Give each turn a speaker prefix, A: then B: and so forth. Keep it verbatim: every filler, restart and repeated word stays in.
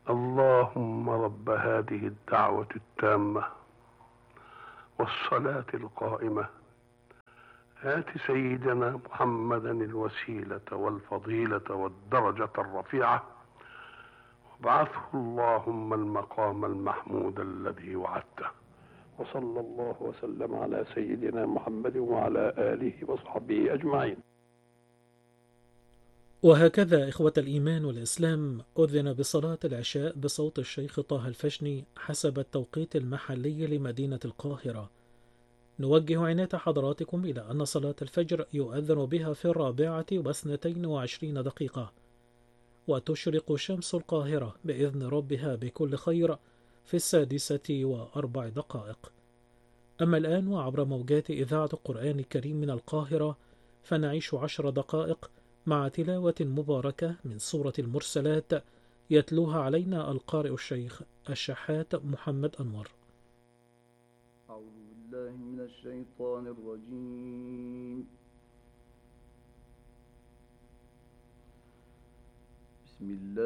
A: اللهم رب هذه الدعوة التامة والصلاة القائمة آت سيدنا محمدا الوسيلة والفضيلة والدرجة الرفيعة وابعثه اللهم المقام المحمود الذي وعدته. وصلى الله وسلم على سيدنا محمد وعلى آله وصحبه أجمعين.
B: وهكذا إخوة الإيمان والإسلام أذن بصلاة العشاء بصوت الشيخ طه الفشني حسب التوقيت المحلي لمدينة القاهرة. نوجه عناية حضراتكم إلى أن صلاة الفجر يؤذن بها في الرابعة واثنتين وعشرين دقيقة، وتشرق شمس القاهرة بإذن ربها بكل خير في السادسة وأربع دقائق. أما الآن وعبر موجات إذاعة القرآن الكريم من القاهرة فنعيش عشر دقائق مع تلاوة مباركة من سورة المرسلات يتلوها علينا القارئ الشيخ الشحات محمد أنور.
C: أعوذ بالله من الشيطان الرجيم. بسم الله